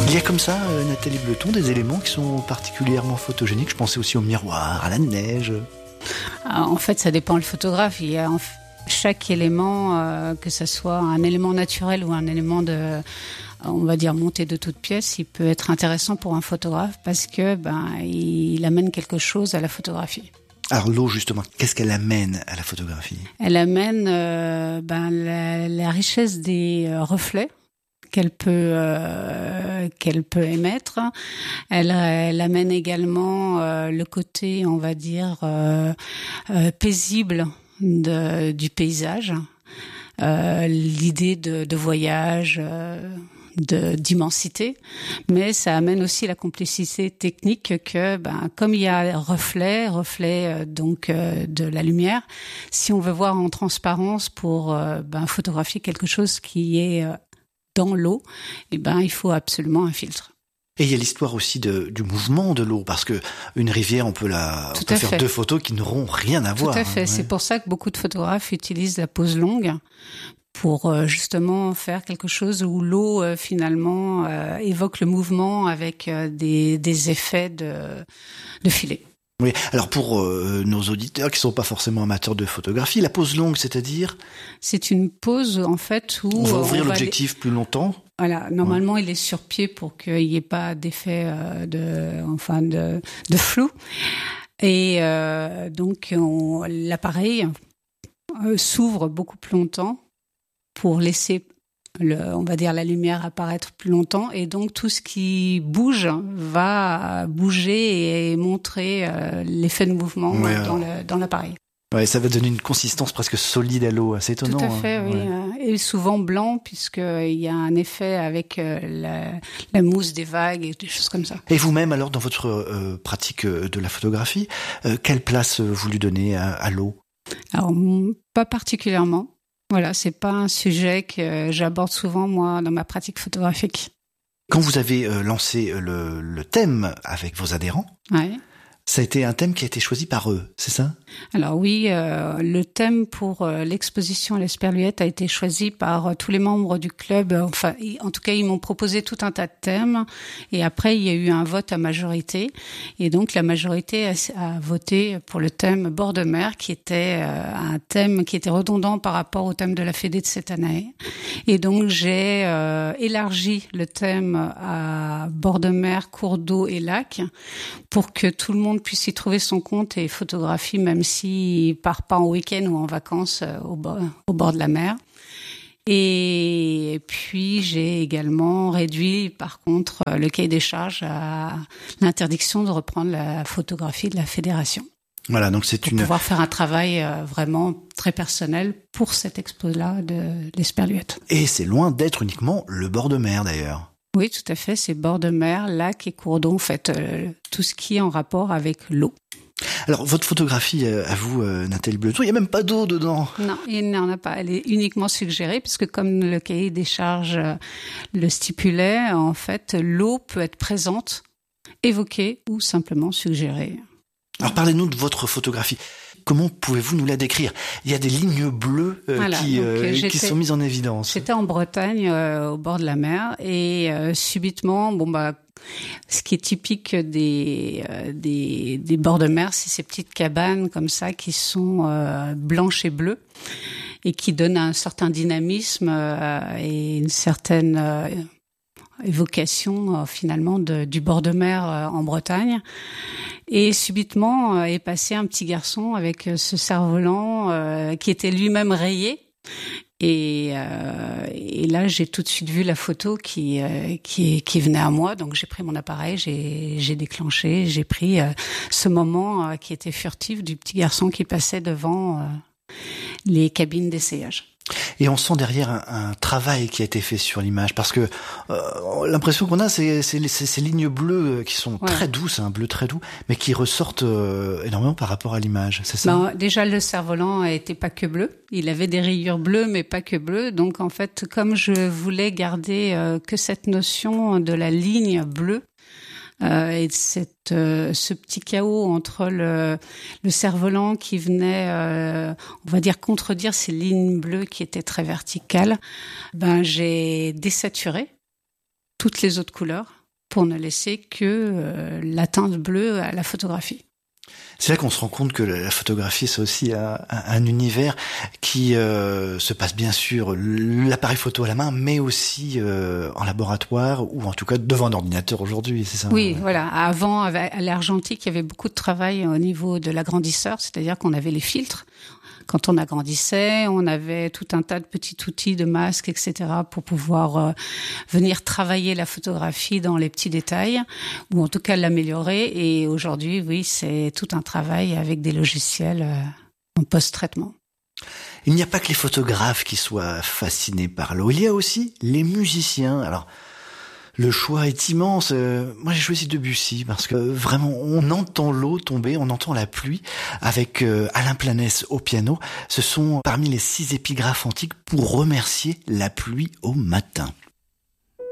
Il y a comme ça, Nathalie Bleton, des éléments qui sont particulièrement photogéniques. Je pensais aussi au miroir, à la neige. En fait, ça dépend le photographe. Il y a chaque élément, que ce soit un élément naturel ou un élément on va dire monté de toutes pièces, il peut être intéressant pour un photographe parce que il amène quelque chose à la photographie. Alors l'eau, justement, qu'est-ce qu'elle amène à la photographie ? Elle amène la richesse des reflets qu'elle peut émettre. Elle amène également le côté, on va dire, paisible du paysage, l'idée de voyage, d'immensité, mais ça amène aussi la complicité technique que, comme il y a reflet donc de la lumière, si on veut voir en transparence pour photographier quelque chose qui est dans l'eau, il faut absolument un filtre. Et il y a l'histoire aussi du mouvement de l'eau, parce que une rivière, on peut faire deux photos qui n'auront rien à voir. Tout à fait. Ouais. C'est pour ça que beaucoup de photographes utilisent la pose longue pour justement faire quelque chose où l'eau finalement évoque le mouvement avec des effets de filet. Oui. Alors pour nos auditeurs qui sont pas forcément amateurs de photographie, la pose longue, c'est-à-dire ? C'est une pose en fait où on va ouvrir l'objectif plus longtemps. Voilà, normalement il est sur pied pour qu'il n'y ait pas d'effet de flou. Et donc l'appareil s'ouvre beaucoup plus longtemps pour laisser on va dire la lumière apparaître plus longtemps, et donc tout ce qui bouge va bouger et montrer l'effet de mouvement dans l'appareil. Ouais, ça va donner une consistance presque solide à l'eau, c'est étonnant. Tout à fait, oui. Et souvent blanc, puisqu'il y a un effet avec la mousse des vagues et des choses comme ça. Et vous-même, alors, dans votre pratique de la photographie, quelle place vous lui donnez à l'eau ? Alors, pas particulièrement. Voilà, c'est pas un sujet que j'aborde souvent, moi, dans ma pratique photographique. Quand vous avez lancé le thème avec vos adhérents, ça a été un thème qui a été choisi par eux, c'est ça ? Alors oui, le thème pour l'exposition à l'Esperluette a été choisi par tous les membres du club. Enfin, en tout cas, ils m'ont proposé tout un tas de thèmes. Et après, il y a eu un vote à majorité. Et donc, la majorité a voté pour le thème bord de mer, qui était un thème qui était redondant par rapport au thème de la Fédé de cette année. Et donc, j'ai élargi le thème à bord de mer, cours d'eau et lac, pour que tout le monde puisse y trouver son compte et photographie, même s'il part pas en week-end ou en vacances au bord de la mer. Et puis, j'ai également réduit, par contre, le cahier des charges à l'interdiction de reprendre la photographie de la fédération. Voilà, donc c'est pour pouvoir faire un travail vraiment très personnel pour cette expo-là de l'Esperluette. Et c'est loin d'être uniquement le bord de mer, d'ailleurs. Oui, tout à fait. C'est bord de mer, lac et cours d'eau. En fait, tout ce qui est en rapport avec l'eau. Alors, votre photographie, à vous, Nathalie Bleton, il n'y a même pas d'eau dedans. Non, il n'y en a pas. Elle est uniquement suggérée, puisque comme le cahier des charges le stipulait, en fait, l'eau peut être présente, évoquée ou simplement suggérée. Alors, parlez-nous de votre photographie. Comment pouvez-vous nous la décrire ? Il y a des lignes bleues qui sont mises en évidence. J'étais en Bretagne, au bord de la mer, et subitement, ce qui est typique des bords de mer, c'est ces petites cabanes comme ça qui sont blanches et bleues et qui donnent un certain dynamisme et une certaine évocation finalement du bord de mer en Bretagne. Et subitement est passé un petit garçon avec ce cerf-volant qui était lui-même rayé. Et là, j'ai tout de suite vu la photo qui venait à moi. Donc, j'ai pris mon appareil, j'ai déclenché, j'ai pris ce moment qui était furtif du petit garçon qui passait devant les cabines d'essayage. Et on sent derrière un travail qui a été fait sur l'image, parce que l'impression qu'on a, c'est ces lignes bleues qui sont très douces, un bleu très doux, mais qui ressortent énormément par rapport à l'image, c'est ça ? Déjà, le cerf-volant n'était pas que bleu. Il avait des rayures bleues, mais pas que bleues. Donc, en fait, comme je voulais garder que cette notion de la ligne bleue, et ce petit chaos entre le cerf-volant qui venait, on va dire, contredire ces lignes bleues qui étaient très verticales, j'ai désaturé toutes les autres couleurs pour ne laisser que la teinte bleue à la photographie. C'est là qu'on se rend compte que la photographie, c'est aussi un univers qui se passe bien sûr l'appareil photo à la main, mais aussi en laboratoire ou en tout cas devant un ordinateur aujourd'hui, c'est ça? Oui, voilà. Avant, à l'argentique, il y avait beaucoup de travail au niveau de l'agrandisseur, c'est-à-dire qu'on avait les filtres. Quand on agrandissait, on avait tout un tas de petits outils, de masques, etc. pour pouvoir venir travailler la photographie dans les petits détails, ou en tout cas l'améliorer. Et aujourd'hui, oui, c'est tout un travail avec des logiciels en post-traitement. Il n'y a pas que les photographes qui soient fascinés par l'eau, il y a aussi les musiciens. Alors, le choix est immense. Moi, j'ai choisi Debussy parce que vraiment, on entend l'eau tomber, on entend la pluie avec Alain Planès au piano. Ce sont parmi les 6 épigraphes antiques pour remercier la pluie au matin.